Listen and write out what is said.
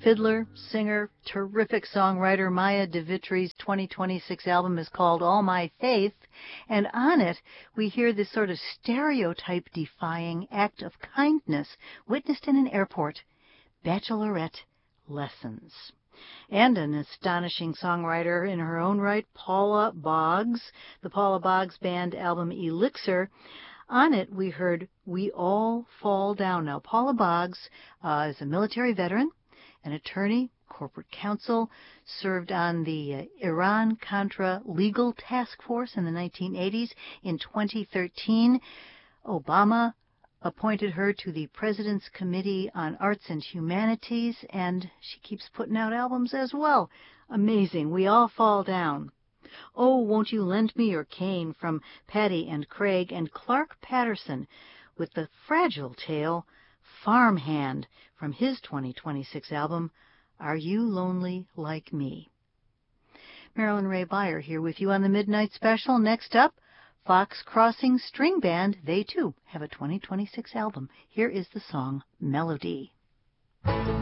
Fiddler, singer, terrific songwriter Maya DeVitre's 2026 album is called All My Faith, and on it we hear this sort of stereotype-defying act of kindness witnessed in an airport, Bachelorette Lessons. And an astonishing songwriter in her own right, Paula Boggs, the Paula Boggs Band album Elixir. On it we heard We All Fall Down. Now, Paula Boggs is a military veteran, an attorney, corporate counsel, served on the Iran-Contra Legal Task Force in the 1980s. In 2013, Obama appointed her to the President's Committee on Arts and Humanities, and she keeps putting out albums as well. Amazing. We All Fall Down. Oh, Won't You Lend Me Your Cane from Patty and Craig, and Clark Patterson with the fragile tale Farmhand from his 2026 album, Are You Lonely Like Me? Marilyn Ray Beyer here with you on the Midnight Special. Next up, Fox Crossing String Band. They, too, have a 2026 album. Here is the song Melody.